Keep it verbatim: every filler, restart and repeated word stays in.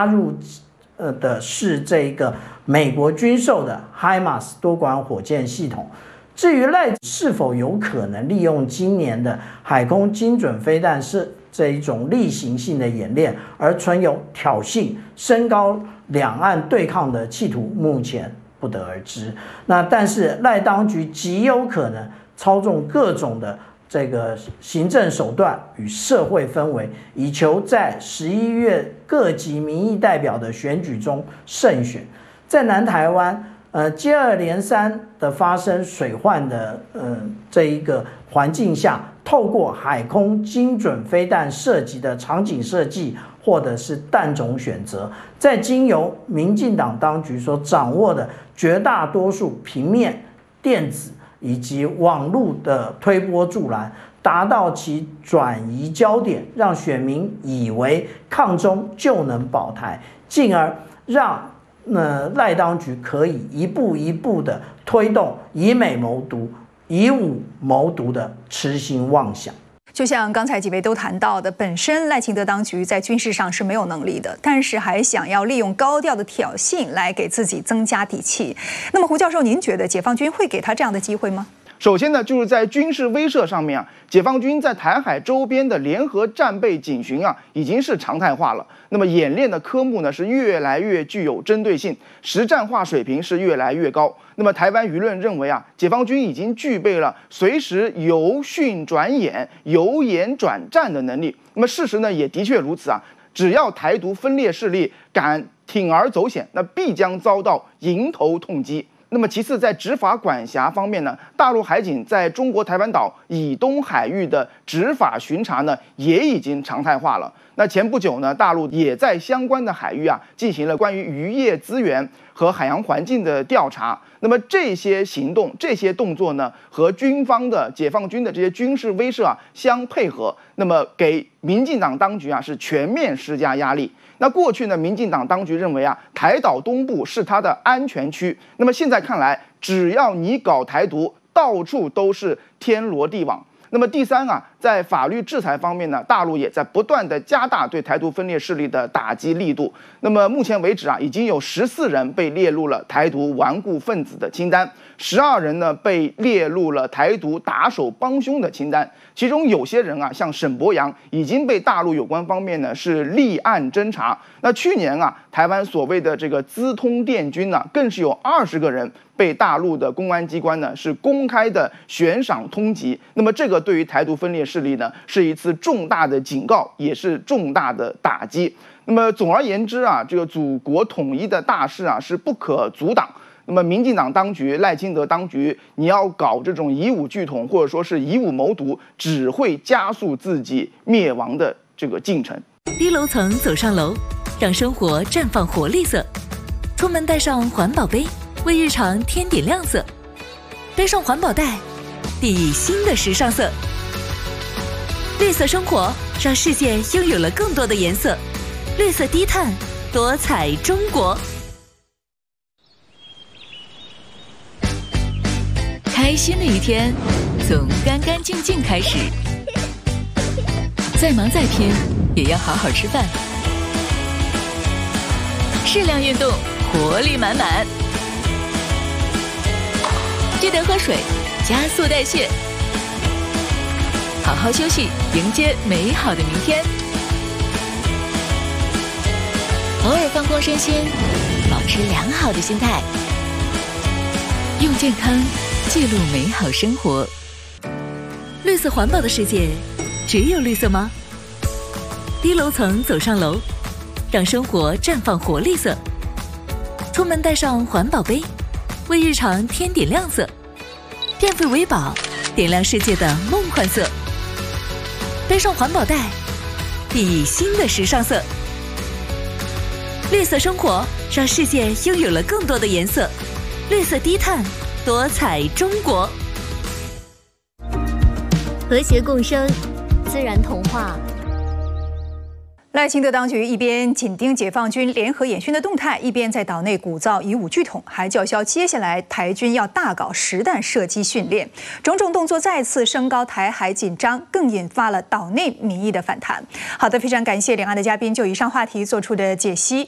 加入呃的是这个美国军售的 HIMARS 多管火箭系统。至于赖是否有可能利用今年的海空精准飞弹是这一种例行性的演练，而存有挑衅、升高两岸对抗的企图，目前不得而知。那但是赖当局极有可能操纵各种的这个行政手段与社会氛围，以求在十一月各级民意代表的选举中胜选。在南台湾，呃，接二连三的发生水患的呃这一个环境下，透过海空精准飞弹射击的场景设计，或者是弹种选择，在经由民进党当局所掌握的绝大多数平面、电子以及网络的推波助澜，达到其转移焦点，让选民以为抗中就能保台，进而让那赖当局可以一步一步的推动以美谋独、以武谋独的痴心妄想。 就像刚才几位都谈到的，本身赖清德当局在军事上是没有能力的，但是还想要利用高调的挑衅来给自己增加底气。那么胡教授，您觉得解放军会给他这样的机会吗？ 首先呢，就是在军事威慑上面啊，解放军在台海周边的联合战备警巡啊，已经是常态化了。那么演练的科目呢，是越来越具有针对性，实战化水平是越来越高。那么台湾舆论认为啊，解放军已经具备了随时由训转演、由演转战的能力。那么事实呢，也的确如此啊。只要台独分裂势力敢铤而走险，那必将遭到迎头痛击。那么其次，在执法管辖方面呢，大陆海警在中国台湾岛以东海域的执法巡查呢，也已经常态化了。那前不久呢，大陆也在相关的海域啊，进行了关于渔业资源和海洋环境的调查。那么这些行动、这些动作呢，和军方的解放军的这些军事威慑啊相配合，那么给民进党当局啊是全面施加压力。那过去呢，民进党当局认为啊，台岛东部是它的安全区。那么现在看来，只要你搞台独，到处都是天罗地网。那么第三啊，在法律制裁方面呢，大陆也在不断的加大对台独分裂势力的打击力度。那么目前为止啊，已经有十四人被列入了台独顽固分子的清单，十二人呢被列入了台独打手帮凶的清单。其中有些人啊，像沈伯洋，已经被大陆有关方面呢是立案侦查。那去年啊，台湾所谓的这个资通电军呢、啊，更是有二十个人被大陆的公安机关呢是公开的悬赏通缉。那么这个对于台独分裂势力呢，是一次重大的警告，也是重大的打击。那么总而言之啊，这个祖国统一的大势啊是不可阻挡。那么民进党当局、赖清德当局，你要搞这种以武拒统，或者说是以武谋独，只会加速自己灭亡的这个进程。 低楼层走上楼，让生活绽放活力色。出门带上环保杯，为日常添点亮色。背上环保袋，熠熠新的时尚色。绿色生活，让世界拥有了更多的颜色。绿色低碳，多彩中国。开心的一天，从干干净净开始。再忙再拼，也要好好吃饭。适量运动，活力满满。记得喝水，加速代谢。好好休息，迎接美好的明天。偶尔放空身心，保持良好的心态。用健康记录美好生活。绿色环保的世界，只有绿色吗？低楼层走上楼，让生活绽放活力色。出门带上环保杯，为日常添点亮色。电费为宝，点亮世界的梦幻色。背上环保袋，熠熠新的时尚色。绿色生活，让世界拥有了更多的颜色。绿色低碳，多彩中国。 和谐共生，自然童话。 赖清德当局一边紧盯解放军联合演训的动态，一边在岛内鼓噪以武拒统，还叫嚣接下来台军要大搞实弹射击训练。种种动作再次升高台海紧张，更引发了岛内民意的反弹。好的，非常感谢两岸的嘉宾就以上话题做出的解析。